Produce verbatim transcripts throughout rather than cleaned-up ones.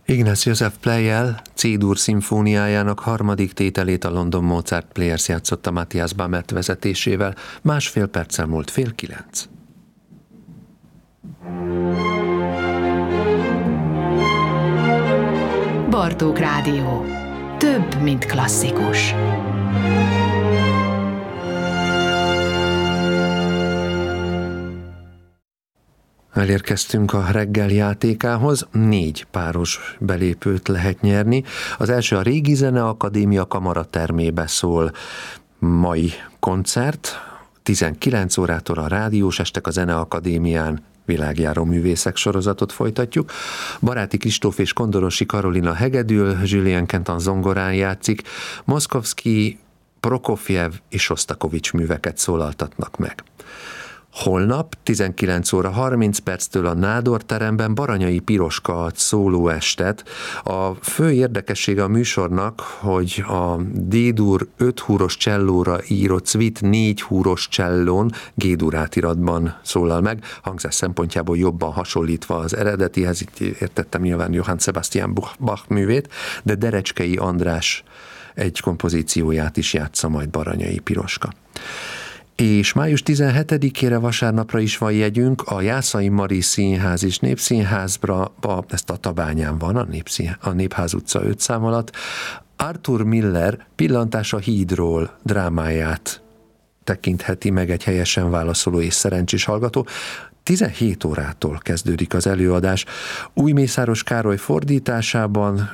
Ignaz József Pleyel C-dur szimfóniájának harmadik tételét a London Mozart Players játszotta Matthias Bamert vezetésével, másfél perccel múlt fél kilenc. Bartók Rádió. Több, mint klasszikus. Elérkeztünk a reggel játékához, négy páros belépőt lehet nyerni. Az első a Régi Zeneakadémia kamaratermébe szól mai koncert, tizenkilenc órától a Rádiós Estek a Zeneakadémián világjáró művészek sorozatot folytatjuk. Baráti Kristóf és Kondorosi Karolina hegedül, Julien Kentan zongorán játszik, Moszkovszky, Prokofjev és Sostakovics műveket szólaltatnak meg. Holnap tizenkilenc óra harminc perctől a Nádor teremben Baranyai Piroska ad szólóestet. A fő érdekessége a műsornak, hogy a D-dur öt húros csellóra írott szvit négy húros csellón G-dur átiratban szólal meg, hangzás szempontjából jobban hasonlítva az eredetihez, itt értettem nyilván Johann Sebastian Bach művét, de Derecskei András egy kompozícióját is játsza majd Baranyai Piroska. És május tizenhetedikére vasárnapra is van jegyünk a Jászai Mari Színház és Népszínházra, ezt a Tabányán van, a, Népszínház, a Népház utca öt szám alatt. Arthur Miller Pillantás a hídról drámáját tekintheti meg egy helyesen válaszoló és szerencsés hallgató. tizenhét órától kezdődik az előadás. Újmészáros Károly fordításában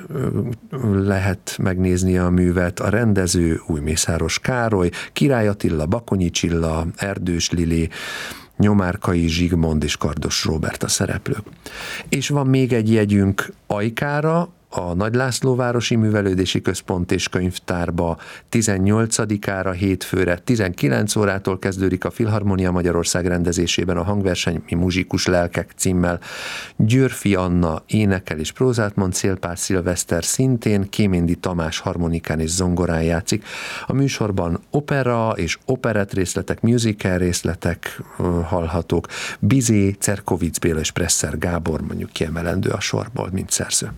lehet megnézni a művet, a rendező Újmészáros Károly, Király Attila, Bakonyi Csilla, Erdős Lili, Nyomárkai Zsigmond és Kardos Róbert a szereplők. És van még egy jegyünk Ajkára, a Nagy László Városi Művelődési Központ és Könyvtárba tizennyolcadikára hétfőre tizenkilenc órától kezdődik a Filharmonia Magyarország rendezésében a hangverseny Mi muzsikus lelkek címmel. Győrfi Anna énekel és prózát mond, Szélpár Szilveszter szintén, Kéméndi Tamás harmonikán és zongorán játszik. A műsorban opera és operett részletek, musical részletek hallhatók. Bizé, Cerkovic Béla és Presser Gábor mondjuk kiemelendő a sorból, mint szerző.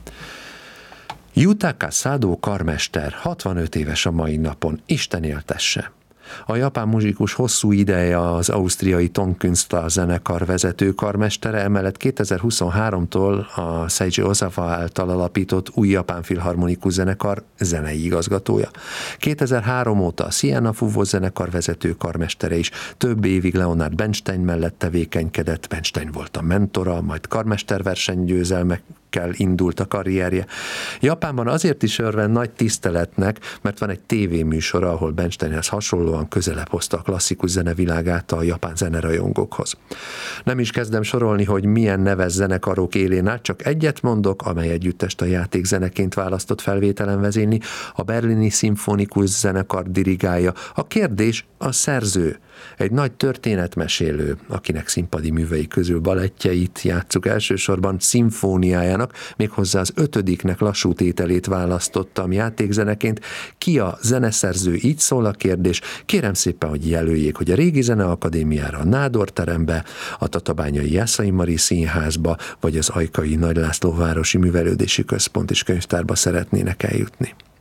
Yutaka Sado karmester, hatvanöt éves a mai napon, Isten éltesse. A japán muzsikus hosszú ideje az ausztriai Tonkünstler zenekar vezető karmestere, emellett kétezer-huszonháromtól a Seiji Ozawa által alapított új japán filharmonikus zenekar zenei igazgatója. kétezer-három óta a Siena Fúvó zenekar vezető karmestere is, több évig Leonard Bernstein mellett tevékenykedett, Bernstein volt a mentora, majd karmesterversenygyőzelmek indult a karrierje. Japánban azért is örvend nagy tiszteletnek, mert van egy tévéműsor, ahol Bernsteinhez hasonlóan közelebb hozta a klasszikus zene világát a japán zenerajongókhoz. Nem is kezdem sorolni, hogy milyen neves zenekarok élén át, csak egyet mondok, amely együttest a játékzeneként választott felvételen vezényli, a Berlini Szimfonikus Zenekar dirigálja. A kérdés a szerző, egy nagy történetmesélő, akinek színpadi művei közül balettjeit játsszuk elsősorban szimfóniájának, méghozzá az ötödiknek lassú tételét választottam játékzeneként. Ki a zeneszerző? Így szól a kérdés. Kérem szépen, hogy jelöljék, hogy a Régi Zeneakadémiára, a Nádor terembe, a Tatabányai Jászai Mari Színházba, vagy az Ajkai Nagy László Városi Művelődési Központ és Könyvtárba szeretnének eljutni.